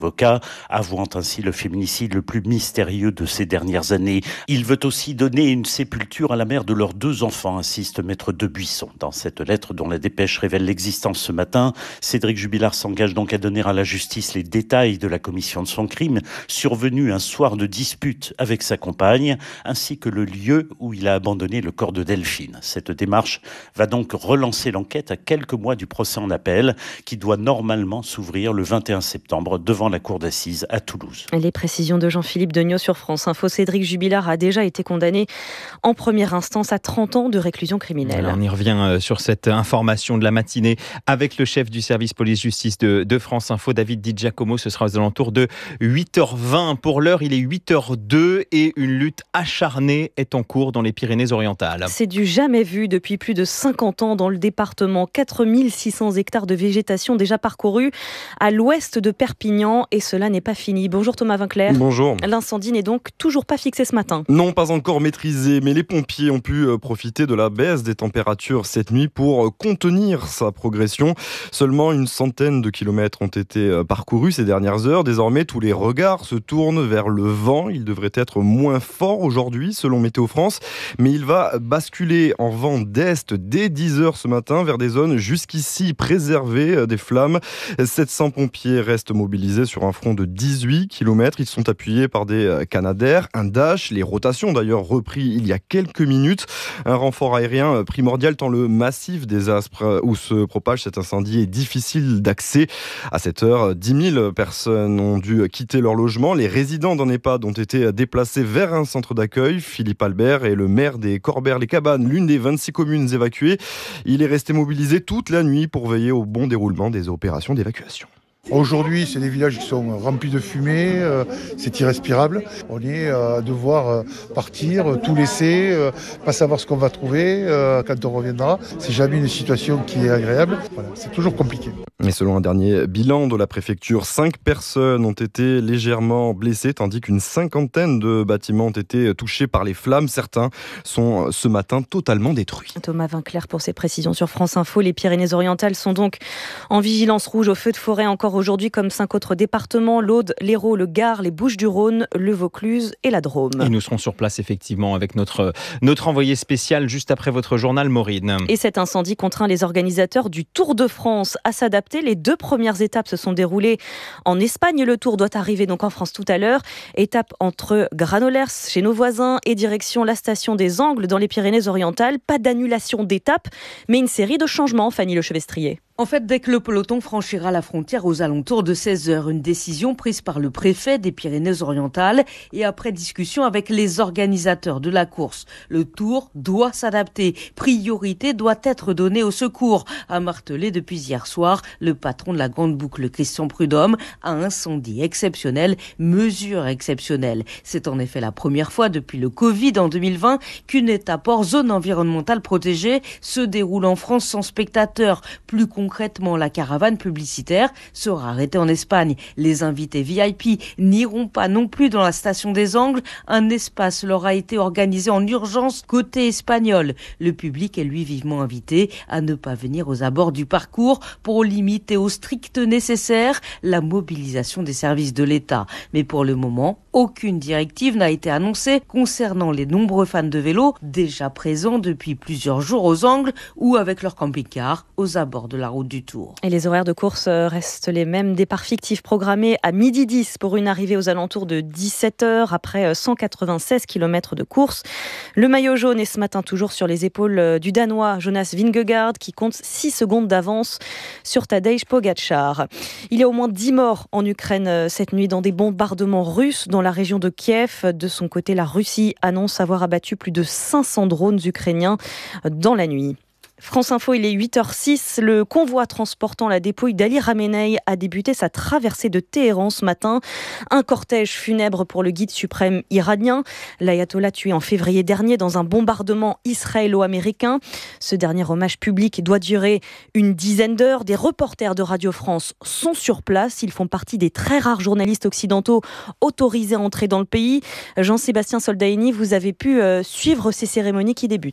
avocat, avouant ainsi le féminicide le plus mystérieux de ces dernières années. Il veut aussi donner une sépulture à la mère de leurs 2 enfants, insiste maître Debuisson. Dans cette lettre dont la dépêche révèle l'existence ce matin, Cédric Jubilard s'engage donc à donner à la justice les détails de la commission de son crime, survenu un soir de dispute avec sa compagne, ainsi que le lieu où il a abandonné le corps de Delphine. Cette démarche va donc relancer l'enquête à quelques mois du procès en appel, qui doit normalement s'ouvrir le 21 septembre devant la cour d'assises à Toulouse. Les précisions de Jean-Philippe Degnaud sur France Info. Cédric Jubilard a déjà été condamné en première instance à 30 ans de réclusion criminelle. Alors on y revient sur cette information de la matinée avec le chef du service police-justice de France Info, David Di Giacomo. Ce sera aux alentours de 8h20. Pour l'heure, il est 8h02 et une lutte acharnée est en cours dans les Pyrénées-Orientales. C'est du jamais vu depuis plus de 50 ans dans le département. 4600 hectares de végétation déjà parcourus à l'ouest de Perpignan et cela n'est pas fini. Bonjour Thomas Vinclair. Bonjour. L'incendie n'est donc toujours pas fixé ce matin. Non, pas encore maîtrisé, mais les pompiers ont pu profiter de la baisse des températures cette nuit pour contenir sa progression. Seulement une centaine de kilomètres ont été parcourus ces dernières heures. Désormais, tous les regards se tournent vers le vent. Il devrait être moins fort aujourd'hui, selon Météo France, mais il va basculer en vent d'est dès 10h ce matin vers des zones jusqu'ici préservées des flammes. 700 pompiers restent mobilisés sur un front de 18 km. Ils sont appuyés par des Canadair, un Dash, les rotations d'ailleurs repris il y a quelques minutes. Un renfort aérien primordial tant le massif des Aspres où se propage cet incendie est difficile d'accès. À cette heure, 10 000 personnes ont dû quitter leur logement. Les résidents d'un EHPAD ont été déplacés vers un centre d'accueil. Philippe Albert est le maire des Corbères-les-Cabanes, l'une des 26 communes évacuées. Il est resté mobilisé toute la nuit pour veiller au bon déroulement des opérations d'évacuation. Aujourd'hui, c'est des villages qui sont remplis de fumée, c'est irrespirable. On est à devoir partir, tout laisser, pas savoir ce qu'on va trouver quand on reviendra. C'est jamais une situation qui est agréable. Voilà, c'est toujours compliqué. Et selon un dernier bilan de la préfecture, 5 personnes ont été légèrement blessées, tandis qu'une cinquantaine de bâtiments ont été touchés par les flammes. Certains sont ce matin totalement détruits. Thomas Vinclair pour ses précisions sur France Info. Les Pyrénées-Orientales sont donc en vigilance rouge au feu de forêt encore aujourd'hui, comme 5 autres départements, l'Aude, l'Hérault, le Gard, les Bouches-du-Rhône, le Vaucluse et la Drôme. Et nous serons sur place effectivement avec notre envoyé spécial juste après votre journal, Maureen. Et cet incendie contraint les organisateurs du Tour de France à s'adapter. Les 2 premières étapes se sont déroulées en Espagne. Le Tour doit arriver donc en France tout à l'heure. Étape entre Granollers, chez nos voisins, et direction la station des Angles dans les Pyrénées-Orientales. Pas d'annulation d'étape, mais une série de changements, Fanny Lechevestrier. En fait, dès que le peloton franchira la frontière aux alentours de 16h, une décision prise par le préfet des Pyrénées-Orientales et après discussion avec les organisateurs de la course. Le Tour doit s'adapter. Priorité doit être donnée au secours, a martelé depuis hier soir le patron de la Grande Boucle, Christian Prudhomme, à incendie exceptionnel, mesure exceptionnelle. C'est en effet la première fois depuis le Covid en 2020 qu'une étape hors zone environnementale protégée se déroule en France sans spectateurs. Plus concrètement, la caravane publicitaire sera arrêtée en Espagne. Les invités VIP n'iront pas non plus dans la station des Angles. Un espace leur a été organisé en urgence côté espagnol. Le public est lui vivement invité à ne pas venir aux abords du parcours pour limiter au strict nécessaire la mobilisation des services de l'État. Mais pour le moment, aucune directive n'a été annoncée concernant les nombreux fans de vélo déjà présents depuis plusieurs jours aux Angles ou avec leur camping-car aux abords de la route du Tour. Et les horaires de course restent les mêmes. Départ fictif programmé à 12h10 pour une arrivée aux alentours de 17h après 196 km de course. Le maillot jaune est ce matin toujours sur les épaules du Danois Jonas Vingegaard qui compte 6 secondes d'avance sur Tadej Pogačar. Il y a au moins 10 morts en Ukraine cette nuit dans des bombardements russes dans la région de Kiev. De son côté, la Russie annonce avoir abattu plus de 500 drones ukrainiens dans la nuit. France Info, il est 8h06. Le convoi transportant la dépouille d'Ali Khamenei a débuté sa traversée de Téhéran ce matin. Un cortège funèbre pour le guide suprême iranien. L'ayatollah tué en février dernier dans un bombardement israélo-américain. Ce dernier hommage public doit durer une dizaine d'heures. Des reporters de Radio France sont sur place. Ils font partie des très rares journalistes occidentaux autorisés à entrer dans le pays. Jean-Sébastien Soldaini, vous avez pu suivre ces cérémonies qui débutent.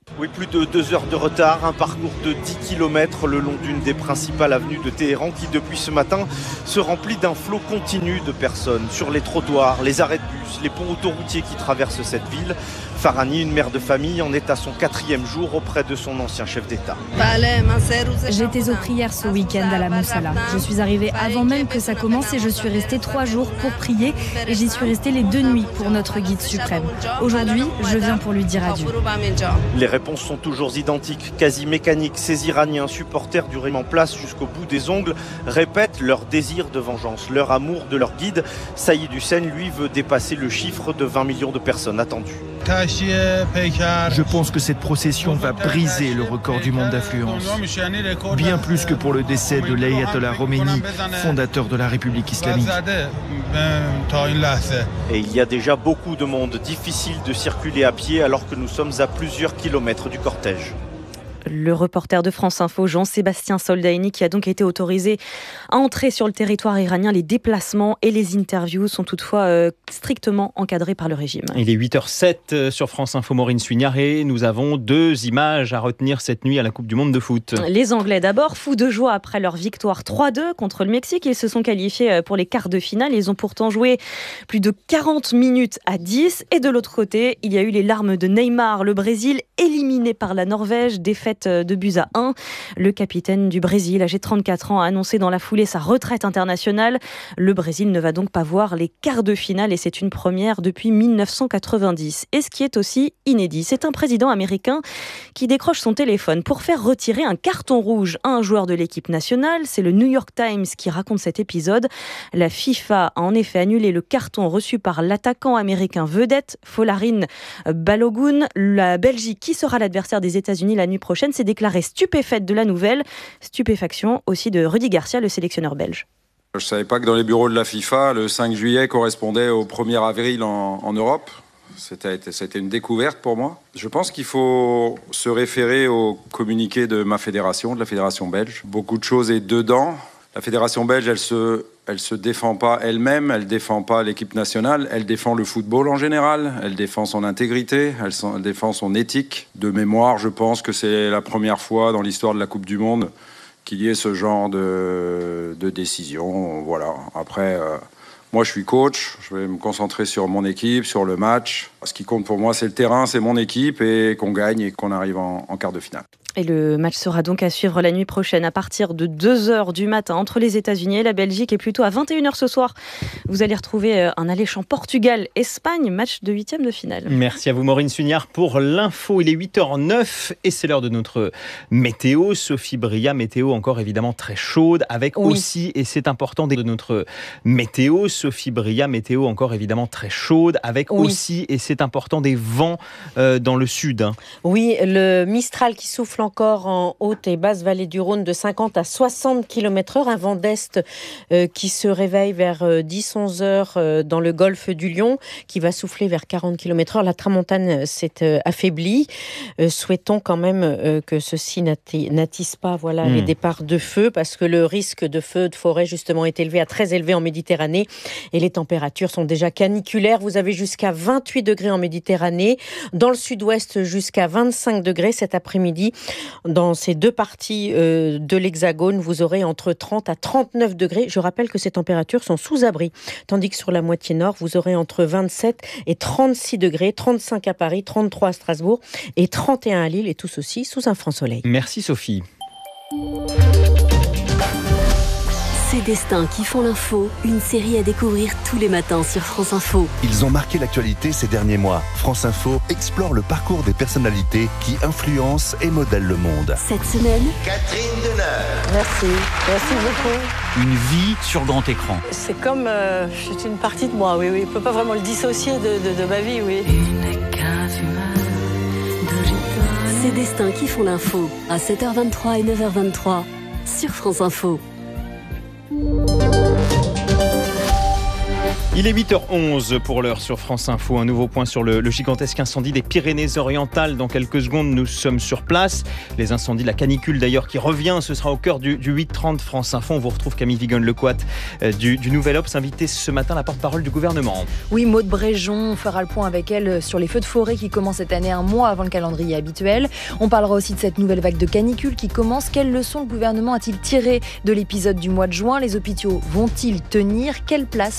Oui, plus de 2 heures de retard, un parcours de 10 km le long d'une des principales avenues de Téhéran qui, depuis ce matin, se remplit d'un flot continu de personnes sur les trottoirs, les arrêts de bus, les ponts autoroutiers qui traversent cette ville. Farhani, une mère de famille, en est à son 4e jour auprès de son ancien chef d'État. J'étais aux prières ce week-end à la Moussala. Je suis arrivée avant même que ça commence et je suis restée 3 jours pour prier et j'y suis restée les 2 nuits pour notre guide suprême. Aujourd'hui, je viens pour lui dire adieu. Les réponses sont toujours identiques, quasi mécaniques. Ces Iraniens, supporters du régime en place jusqu'au bout des ongles, répètent leur désir de vengeance, leur amour de leur guide. Saïd Hussein, lui, veut dépasser le chiffre de 20 millions de personnes attendues. Je pense que cette procession va briser le record du monde d'affluence. Bien plus que pour le décès de l'ayatollah Khomeini, fondateur de la République islamique. Et il y a déjà beaucoup de monde, difficile de circuler à pied alors que nous sommes à plusieurs kilomètres du cortège. Le reporter de France Info, Jean-Sébastien Soldaini, qui a donc été autorisé à entrer sur le territoire iranien. Les déplacements et les interviews sont toutefois strictement encadrés par le régime. Il est 8h07 sur France Info, Maureen Suignard, et nous avons 2 images à retenir cette nuit à la Coupe du Monde de foot. Les Anglais d'abord, fous de joie après leur victoire 3-2 contre le Mexique. Ils se sont qualifiés pour les quarts de finale. Ils ont pourtant joué plus de 40 minutes à 10. Et de l'autre côté, il y a eu les larmes de Neymar. Le Brésil éliminé par la Norvège, défaite de buts à 1. Le capitaine du Brésil, âgé de 34 ans, a annoncé dans la foulée sa retraite internationale. Le Brésil ne va donc pas voir les quarts de finale et c'est une première depuis 1990. Et ce qui est aussi inédit, c'est un président américain qui décroche son téléphone pour faire retirer un carton rouge à un joueur de l'équipe nationale. C'est le New York Times qui raconte cet épisode. La FIFA a en effet annulé le carton reçu par l'attaquant américain vedette Folarin Balogun. La Belgique, qui sera l'adversaire des États-Unis la nuit prochaine, s'est déclarée stupéfaite de la nouvelle. Stupéfaction aussi de Rudy Garcia, le sélectionneur belge. Je ne savais pas que dans les bureaux de la FIFA, le 5 juillet correspondait au 1er avril en Europe. C'était une découverte pour moi. Je pense qu'il faut se référer au communiqué de ma fédération, de la fédération belge. Beaucoup de choses est dedans. La fédération belge, elle se défend pas elle-même, elle défend pas l'équipe nationale, elle défend le football en général, elle défend son intégrité, elle défend son éthique. De mémoire, je pense que c'est la première fois dans l'histoire de la Coupe du Monde qu'il y ait ce genre de décision. Voilà. Après, moi, je suis coach, je vais me concentrer sur mon équipe, sur le match. Ce qui compte pour moi, c'est le terrain, c'est mon équipe et qu'on gagne et qu'on arrive en quart de finale. Et le match sera donc à suivre la nuit prochaine à partir de 2h du matin entre les États-Unis et la Belgique et plutôt à 21h ce soir. Vous allez retrouver un alléchant Portugal-Espagne, match de 8e de finale. Merci à vous Maureen Suignard pour l'info. Il est 8h09 et c'est l'heure de notre météo. Sophie Bria, météo encore évidemment très chaude avec aussi, et c'est important de notre météo. Sophie Bria, météo encore évidemment très chaude avec aussi, et c'est important, des vents dans le sud. Oui, le Mistral qui souffle encore en haute et basse vallée du Rhône de 50 à 60 km/h. Un vent d'est qui se réveille vers 10-11 heures dans le golfe du Lion, qui va souffler vers 40 km/h. La tramontane s'est affaiblie. Souhaitons quand même que ceci n'attise pas les départs de feu, parce que le risque de feu de forêt justement est élevé, à très élevé en Méditerranée, et les températures sont déjà caniculaires. Vous avez jusqu'à 28 degrés en Méditerranée, dans le sud-ouest jusqu'à 25 degrés cet après-midi. Dans ces deux parties de l'Hexagone, vous aurez entre 30 à 39 degrés. Je rappelle que ces températures sont sous abri. Tandis que sur la moitié nord, vous aurez entre 27 et 36 degrés, 35 à Paris, 33 à Strasbourg et 31 à Lille, et tout ceci sous un franc soleil. Merci Sophie. Ces destins qui font l'info, une série à découvrir tous les matins sur France Info. Ils ont marqué l'actualité ces derniers mois. France Info explore le parcours des personnalités qui influencent et modèlent le monde. Cette semaine, Catherine Deneuve. Merci beaucoup. Une vie sur grand écran. C'est comme c'est une partie de moi, oui. Je ne peux pas vraiment le dissocier de ma vie, oui. Ces destins qui font l'info, à 7h23 et 9h23 sur France Info. Il est 8h11 pour l'heure sur France Info. Un nouveau point sur le gigantesque incendie des Pyrénées-Orientales. Dans quelques secondes, nous sommes sur place. Les incendies, la canicule d'ailleurs qui revient, ce sera au cœur du 8h30 France Info. On vous retrouve Camille Vigonne-Lecoat du Nouvel Obs, invitée ce matin la porte-parole du gouvernement. Oui, Maude Bréjon, on fera le point avec elle sur les feux de forêt qui commencent cette année un mois avant le calendrier habituel. On parlera aussi de cette nouvelle vague de canicule qui commence. Quelles leçons le gouvernement a-t-il tiré de l'épisode du mois de juin ? Les hôpitaux vont-ils tenir ? Quelle place